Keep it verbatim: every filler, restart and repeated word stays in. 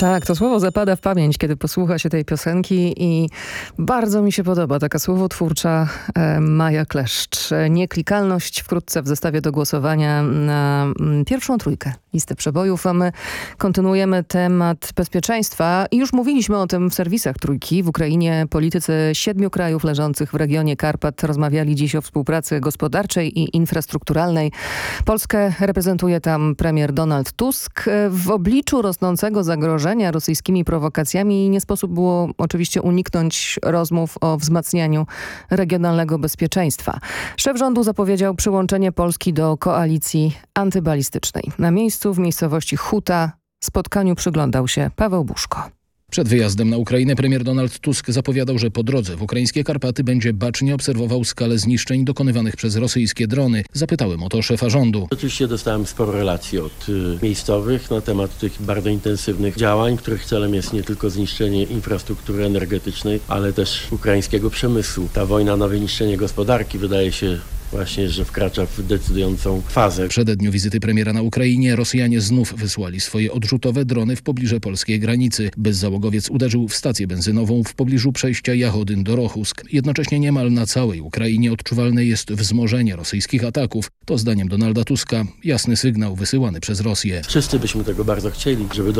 Tak, to słowo zapada w pamięć, kiedy posłucha się tej piosenki i bardzo mi się podoba taka słowotwórcza e, Maja Kleszcz. Nieklikalność wkrótce w zestawie do głosowania na m, pierwszą trójkę listy przebojów, a my kontynuujemy temat bezpieczeństwa i już mówiliśmy o tym w serwisach Trójki. W Ukrainie politycy siedmiu krajów leżących w regionie Karpat rozmawiali dziś o współpracy gospodarczej i infrastrukturalnej. Polskę reprezentuje tam premier Donald Tusk. W obliczu rosnącego zagrożenia rosyjskimi prowokacjami nie sposób było oczywiście uniknąć rozmów o wzmacnianiu regionalnego bezpieczeństwa. Szef rządu zapowiedział przyłączenie Polski do koalicji antybalistycznej. Na miejscu w miejscowości Huta spotkaniu przyglądał się Paweł Buszko. Przed wyjazdem na Ukrainę premier Donald Tusk zapowiadał, że po drodze w ukraińskie Karpaty będzie bacznie obserwował skalę zniszczeń dokonywanych przez rosyjskie drony. Zapytałem o to szefa rządu. Oczywiście dostałem sporo relacji od y, miejscowych na temat tych bardzo intensywnych działań, których celem jest nie tylko zniszczenie infrastruktury energetycznej, ale też ukraińskiego przemysłu. Ta wojna na wyniszczenie gospodarki wydaje się właśnie, że wkracza w decydującą fazę. W przededniu wizyty premiera na Ukrainie Rosjanie znów wysłali swoje odrzutowe drony w pobliże polskiej granicy. Bezzałogowiec uderzył w stację benzynową w pobliżu przejścia Jachodyn do Rochusk. Jednocześnie niemal na całej Ukrainie odczuwalne jest wzmożenie rosyjskich ataków. To zdaniem Donalda Tuska jasny sygnał wysyłany przez Rosję. Wszyscy byśmy tego bardzo chcieli, żeby